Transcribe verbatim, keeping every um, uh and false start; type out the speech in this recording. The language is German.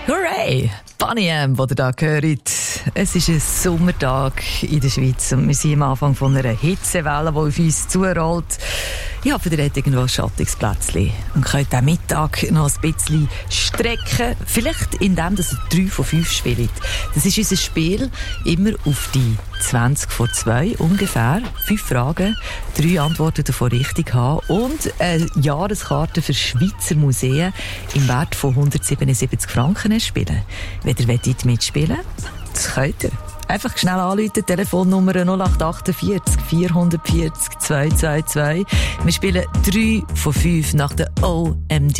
Hooray! Boney M, den ihr da hört. Es ist ein Sommertag in der Schweiz und wir sind am Anfang von einer Hitzewelle, die auf uns zurollt. Ich hoffe, ihr habt irgendwo ein schattiges Plätzchen und könnt am Mittag noch ein bisschen strecken. Vielleicht indem ihr drei von fünf spielt. Das ist unser Spiel, immer auf die zwanzig vor zwei ungefähr. Fünf Fragen, drei Antworten davon richtig haben und eine Jahreskarte für Schweizer Museen im Wert von hundertsiebenundsiebzig Franken spielen. Wenn ihr mitspielen wollt, das könnt ihr. Einfach schnell anrufen, Telefonnummer null acht achtundvierzig vierhundertvierzig zweihundertzweiundzwanzig. Wir spielen drei von fünf nach der O M D.